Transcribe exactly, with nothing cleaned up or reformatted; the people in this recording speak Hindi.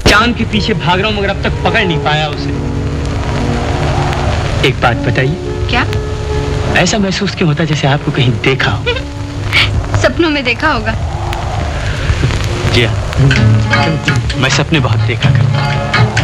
चांद के पीछे भाग रहा हूं मगर अब तक पकड़ नहीं पाया उसे। एक बात बताइए। क्या? ऐसा महसूस क्यों होता जैसे आपको कहीं देखा हो? सपनों में देखा होगा। जी हाँ, मैं सपने बहुत देखा करता हूँ।